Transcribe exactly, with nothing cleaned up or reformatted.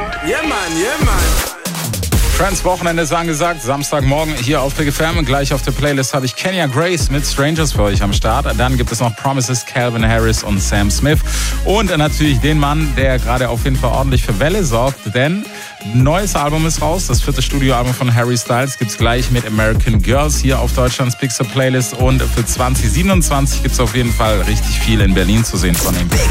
Yeah, man, yeah, man. Trans Wochenende ist angesagt, Samstagmorgen hier auf Big F M. Gleich auf der Playlist habe ich Kenya Grace mit Strangers für euch am Start. Dann gibt es noch Promises, Calvin Harris und Sam Smith. Und natürlich den Mann, der gerade auf jeden Fall ordentlich für Welle sorgt, denn ein neues Album ist raus. Das vierte Studioalbum von Harry Styles gibt es gleich mit American Girls hier auf Deutschlands Big Sur Playlist. Und für zwanzig siebenundzwanzig gibt es auf jeden Fall richtig viel in Berlin zu sehen von ihm.